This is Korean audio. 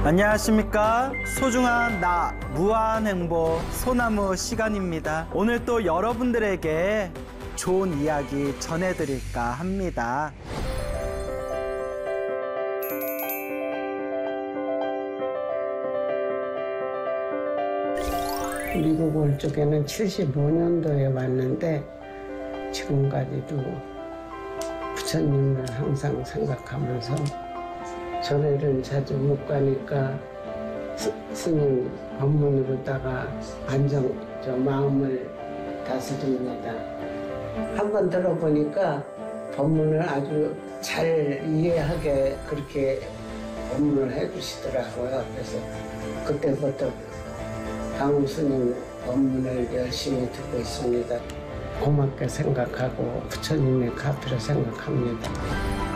안녕하십니까. 소중한 나 무한행복 소나무 시간입니다. 오늘 또 여러분들에게 좋은 이야기 전해드릴까 합니다. 미국 올 적에는 75년도에 왔는데 지금까지도 부처님을 항상 생각하면서 절에를 자주 못 가니까 스님 법문으로다가 마음을 다스립니다. 한번 들어보니까 법문을 아주 잘 이해하게 그렇게 법문을 해주시더라고요. 그래서 그때부터 강훈 스님 법문을 열심히 듣고 있습니다. 고맙게 생각하고 부처님의 가피로 생각합니다.